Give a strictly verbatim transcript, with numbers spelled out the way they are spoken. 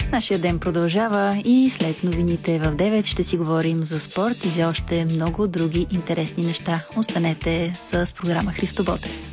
Нашия ден продължава и след новините в девет ще си говорим за спорт и за още много други интересни неща. Останете с програма Христо Ботев.